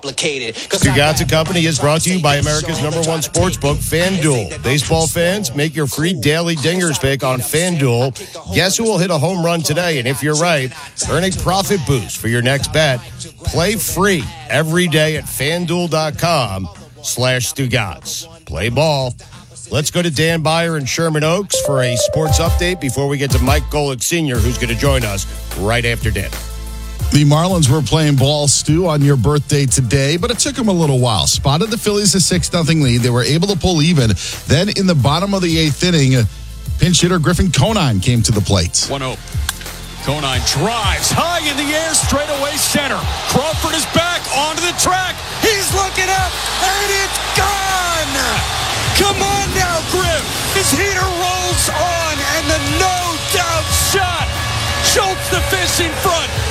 Stugotz & Company is brought to you by America's #1 sportsbook, FanDuel. Baseball fans, make your free daily dingers pick on FanDuel. Guess who will hit a home run today? And if you're right, earn a profit boost for your next bet. Play free every day at FanDuel.com/Stugotz. Play ball. Let's go to Dan Beyer in Sherman Oaks for a sports update before we get to Mike Golick Sr., who's going to join us right after Dan. The Marlins were playing ball, Stu, on your birthday today, but it took them a little while. Spotted the Phillies a 6-0 lead. They were able to pull even. Then in the bottom of the 8th inning, pinch hitter Griffin Conine came to the plate. 1-0. Conine drives high in the air, straight away center. Crawford is back onto the track. He's looking up, and it's gone! Come on now, Griff. His heater rolls on, and the no-doubt shot. Schultz the fish in front.